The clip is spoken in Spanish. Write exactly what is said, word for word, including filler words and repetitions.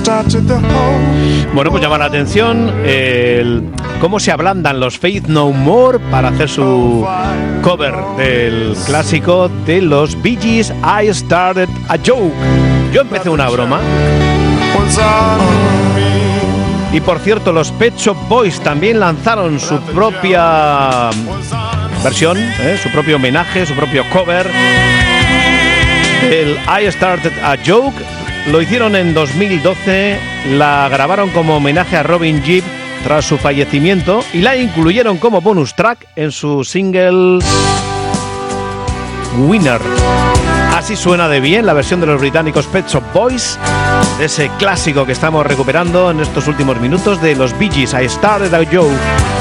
Bueno, pues llama la atención el, cómo se ablandan los Faith No More para hacer su cover del clásico de los Bee Gees, I Started a Joke. Yo empecé una broma. Y por cierto, los Pet Shop Boys también lanzaron su propia versión, ¿eh? su propio homenaje, su propio cover. El I Started a Joke lo hicieron en dos mil doce, la grabaron como homenaje a Robin Gibb tras su fallecimiento y la incluyeron como bonus track en su single Winner. Así suena de bien la versión de los británicos Pet Shop Boys, de ese clásico que estamos recuperando en estos últimos minutos de los Bee Gees, I Started a Joke.